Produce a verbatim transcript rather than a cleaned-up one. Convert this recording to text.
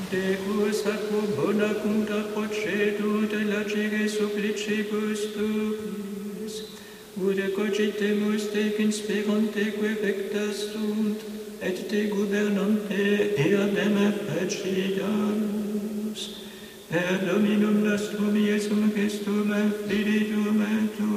Decus aquo bona cunta procedunt lacere supplicibus tuis, ude cogitemus te conspiranteque vecta sunt, et te gubernante eadem fecidamus. Per Dominum nostrum Iesum Christum, Filium tuum,